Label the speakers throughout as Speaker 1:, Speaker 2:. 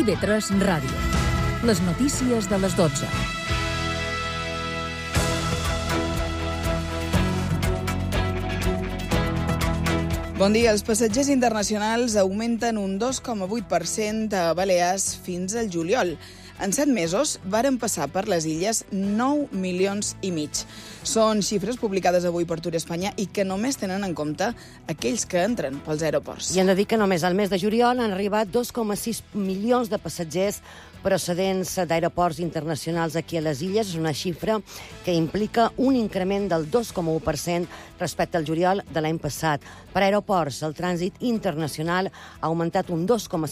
Speaker 1: IB3 Ràdio. Les notícies de les 12.
Speaker 2: Bon dia. Els passatgers internacionals augmenten un 2,8% a Balears fins al juliol. En 7 mesos varen passar per les illes 9,5 milions. Són xifres publicades avui per Tour Espanya i que només tenen en compte aquells que entren pels aeroports.
Speaker 3: I hem de dir que només al mes de juliol han arribat 2,6 milions de passatgers procedents d'aeroports internacionals aquí a les illes. És una xifra que implica un increment del 2,1% respecte al juliol de l'any passat. Per aeroports, el trànsit internacional ha augmentat un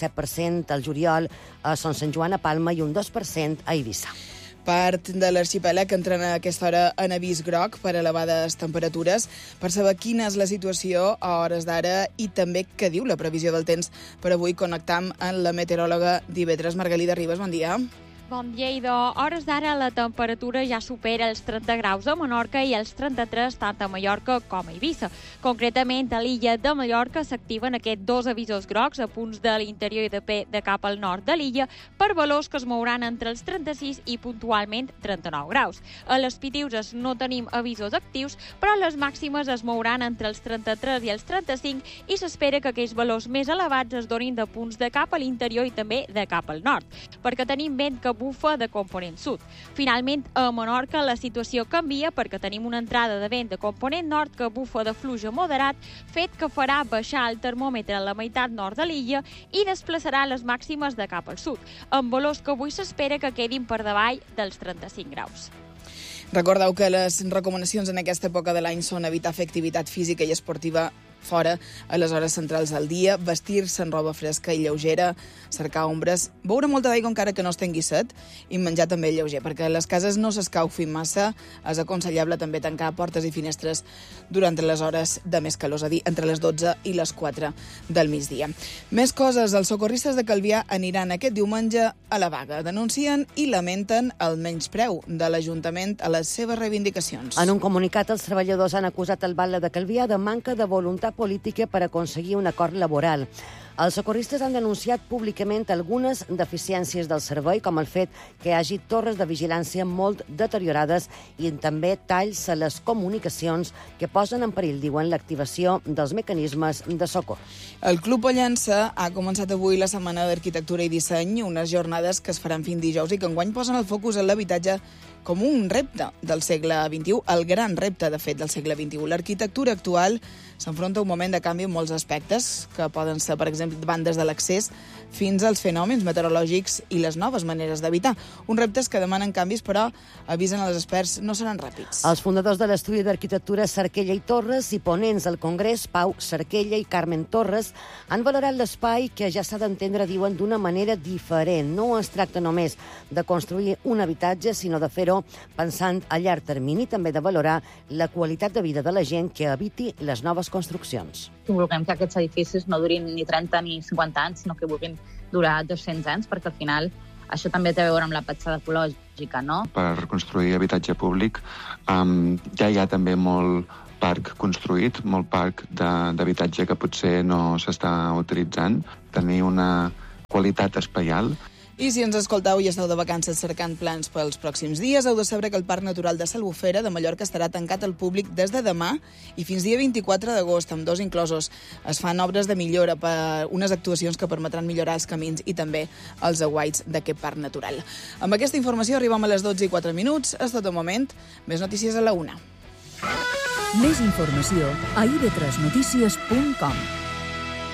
Speaker 3: 2,7% al juliol a Son Sant Joan, a Palma, i un 2% a Eivissa.
Speaker 2: Part de l'arxipèlag entren a aquesta hora en avís groc per elevades temperatures. Per saber quina és la situació a hores d'ara i també què diu la previsió del temps per avui, connectam amb la meteoròloga d'IB3, Margalida Ribas. Bon dia.
Speaker 4: Bon dia, idò. A hores d'ara la temperatura ja supera els 30 graus a Menorca i els 33 tant a Mallorca com a Eivissa. Concretament, a l'illa de Mallorca s'activen aquests 2 avisos grocs a punts de l'interior i de cap al nord de l'illa per valors que es mouran entre els 36 i puntualment 39 graus. A les Pitiuses no tenim avisos actius, però les màximes es mouran entre els 33 i els 35 i s'espera que aquells valors més elevats es donin de punts de cap a l'interior i també de cap al nord, perquè tenim vent que bufa de component sud. Finalment, a Menorca la situació canvia perquè tenim una entrada de vent de component nord que bufa de fluix moderat, fet que farà baixar el termòmetre a la meitat nord de l'illa i desplaçarà les màximes de cap al sud, amb valors que avui s'espera que quedin per davall dels 35 graus.
Speaker 2: Recordeu que les recomanacions en aquesta època de l'any són evitar fer activitat física i esportiva fora a les hores centrals del dia, vestir-se en roba fresca i lleugera, cercar ombres, beure molta d'aigua encara que no es tingui set i menjar també lleuger, perquè a les cases no s'escalfin massa. És aconsellable també tancar portes i finestres durant les hores de més calor, és a dir, entre les 12 i les 4 del migdia. Més coses. Els socorristes de Calvià aniran aquest diumenge a la vaga. Denuncien i lamenten el menyspreu de l'Ajuntament a les seves reivindicacions.
Speaker 3: En un comunicat, els treballadors han acusat el Batlle de Calvià de manca de voluntat política per aconseguir un acord laboral. Els socorristes han denunciat públicament algunes deficiències del servei, com el fet que hi hagi torres de vigilància molt deteriorades i també talls a les comunicacions que posen en perill, diuen, l'activació dels mecanismes de socor.
Speaker 2: El Club Pollença ha començat avui la Setmana d'Arquitectura i Disseny, unes jornades que es faran fins dijous i que enguany posen el focus en l'habitatge com un repte del segle XXI, el gran repte, de fet, del segle XXI. L'arquitectura actual s'enfronta a un moment de canvi en molts aspectes, que poden ser, per exemple, bandes de l'accés, fins als fenòmens meteorològics i les noves maneres d'habitar. Uns reptes que demanen canvis, però, avisen els experts, no seran ràpids.
Speaker 3: Els fundadors de l'Estudi d'Arquitectura Cerquella i Torres i ponents del Congrés, Pau Cerquella i Carmen Torres, han valorat l'espai que ja s'ha d'entendre, diuen, d'una manera diferent. No es tracta només de construir un habitatge, sinó de fer-ho pensant a llarg termini, també de valorar la qualitat de vida de la gent que habiti les noves construccions.
Speaker 5: Volem que aquests edificis no durin ni 30 ni 50 anys, sinó que vulguin durar 200 anys, perquè al final això també té a veure amb la petjada ecològica, no?
Speaker 6: Per construir habitatge públic ja hi ha també molt parc construït, molt parc d'habitatge que potser no s'està utilitzant, tenir una qualitat espaial.
Speaker 2: I si ens escolteu i esteu de vacances cercant plans pels pròxims dies, heu de saber que el Parc Natural de s'Albufera de Mallorca estarà tancat al públic des de demà i fins dia 24 d'agost, amb 2 inclosos. Es fan obres de millora per unes actuacions que permetran millorar els camins i també els aguaits d'aquest parc natural. Amb aquesta informació arribem a les 12:04. És tot el moment. Més notícies a la 1.
Speaker 1: Més informació a ib3notícies.com.